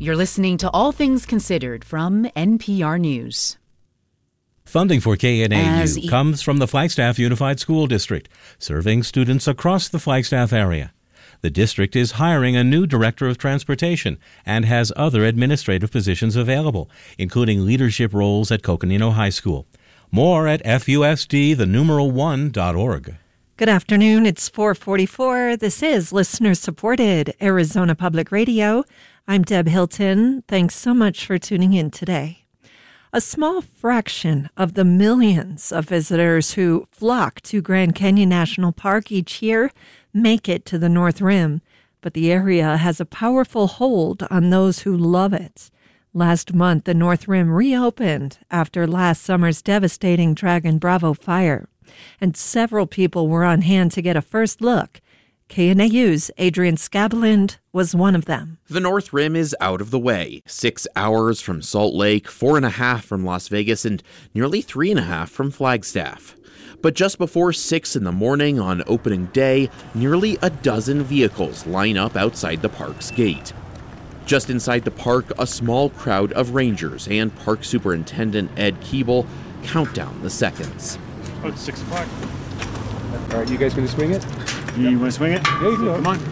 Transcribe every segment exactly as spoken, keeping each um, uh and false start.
You're listening to All Things Considered from N P R News. Funding for K N A U e- comes from the Flagstaff Unified School District, serving students across the Flagstaff area. The district is hiring a new director of transportation and has other administrative positions available, including leadership roles at Coconino High School. More at F U S D the numeral one dot org. Good afternoon. It's four forty-four. This is listener-supported Arizona Public Radio. I'm Deb Hilton. Thanks so much for tuning in today. A small fraction of the millions of visitors who flock to Grand Canyon National Park each year make it to the North Rim, but the area has a powerful hold on those who love it. Last month, the North Rim reopened after last summer's devastating Dragon Bravo fire, and several people were on hand to get a first look. K N A U's Adrian Scabland was one of them. The North Rim is out of the way. Six hours from Salt Lake, four and a half from Las Vegas, and nearly three and a half from Flagstaff. But just before six in the morning on opening day, nearly a dozen vehicles line up outside the park's gate. Just inside the park, a small crowd of rangers and Park Superintendent Ed Keeble count down the seconds. Oh, it's six o'clock. All right, you guys going to swing it? You yep. want to swing it? Yeah, you go. Come on.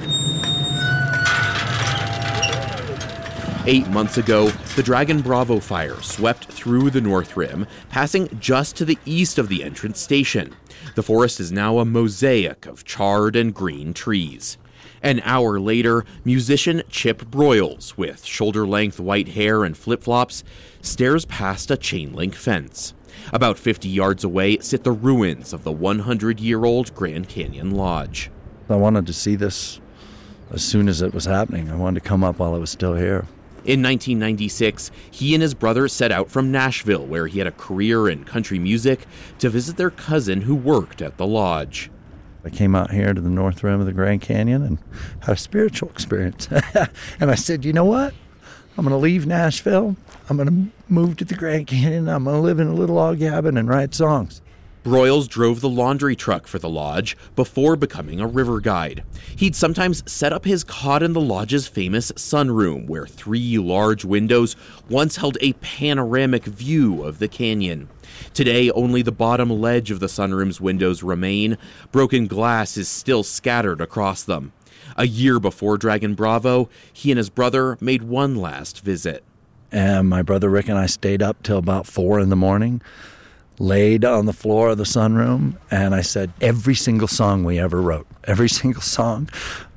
Eight months ago, the Dragon Bravo fire swept through the North Rim, passing just to the east of the entrance station. The forest is now a mosaic of charred and green trees. An hour later, musician Chip Broyles, with shoulder-length white hair and flip-flops, stares past a chain-link fence. About fifty yards away sit the ruins of the one hundred year old Grand Canyon Lodge. I wanted to see this as soon as it was happening. I wanted to come up while it was still here. In nineteen ninety-six, he and his brother set out from Nashville, where he had a career in country music, to visit their cousin who worked at the lodge. I came out here to the North Rim of the Grand Canyon and had a spiritual experience. And I said, you know what? I'm going to leave Nashville. I'm going to move to the Grand Canyon. I'm going to live in a little log cabin and write songs. Broyles drove the laundry truck for the lodge before becoming a river guide. He'd sometimes set up his cot in the lodge's famous sunroom, where three large windows once held a panoramic view of the canyon. Today, only the bottom ledge of the sunroom's windows remain. Broken glass is still scattered across them. A year before Dragon Bravo, he and his brother made one last visit. And my brother Rick and I stayed up till about four in the morning, laid on the floor of the sunroom, and I said, every single song we ever wrote, every single song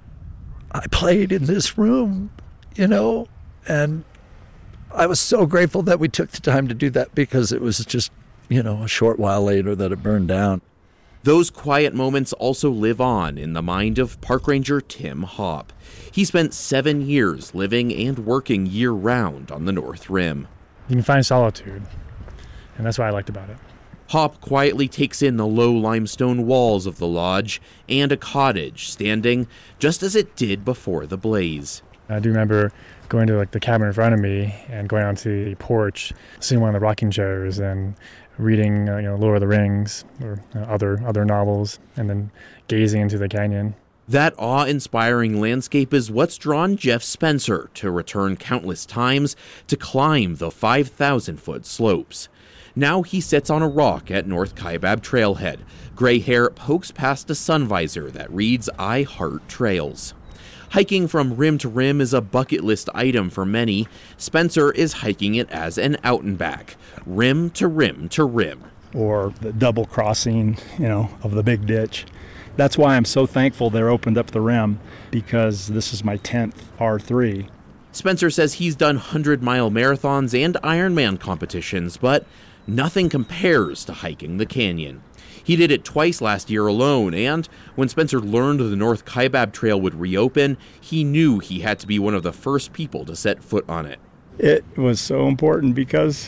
I played in this room, you know, and I was so grateful that we took the time to do that, because it was just, you know, a short while later that it burned down. Those quiet moments also live on in the mind of Park Ranger Tim Hopp. He spent seven years living and working year-round on the North Rim. You can find solitude, and that's what I liked about it. Hopp quietly takes in the low limestone walls of the lodge and a cottage standing just as it did before the blaze. I do remember going to like the cabin in front of me and going onto the porch, sitting on one of the rocking chairs and reading, uh, you know, Lord of the Rings or uh, other other novels, and then gazing into the canyon. That awe-inspiring landscape is what's drawn Jeff Spencer to return countless times to climb the five thousand foot slopes. Now he sits on a rock at North Kaibab Trailhead. Gray hair pokes past a sun visor that reads, I Heart Trails. Hiking from rim to rim is a bucket list item for many. Spencer is hiking it as an out and back, rim to rim to rim. Or the double crossing, you know, of the big ditch. That's why I'm so thankful they opened up the rim, because this is my tenth R three. Spencer says he's done hundred-mile marathons and Ironman competitions, but nothing compares to hiking the canyon. He did it twice last year alone, and when Spencer learned the North Kaibab Trail would reopen, he knew he had to be one of the first people to set foot on it. It was so important because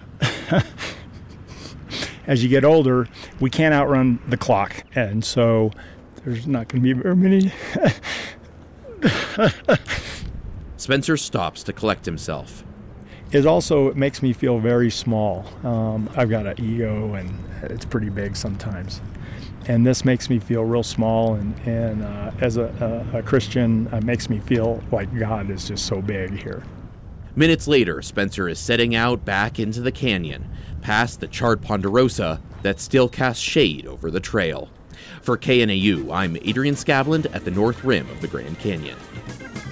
as you get older, we can't outrun the clock, and so there's not going to be very many. Spencer stops to collect himself. It also it makes me feel very small. Um, I've got an ego, and it's pretty big sometimes. And this makes me feel real small, and, and uh, as a, a, a Christian, it makes me feel like God is just so big here. Minutes later, Spencer is setting out back into the canyon, past the charred ponderosa that still casts shade over the trail. For K N A U, I'm Adrian Scavland at the north rim of the Grand Canyon.